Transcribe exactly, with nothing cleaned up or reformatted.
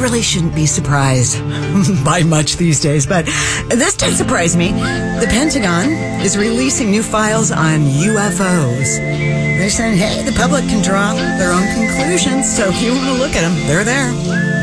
really shouldn't be surprised by much these days, but this did surprise me. The Pentagon is releasing new files on U F Os. They're saying, hey, the public can draw their own conclusions, so if you want to look at them, they're there.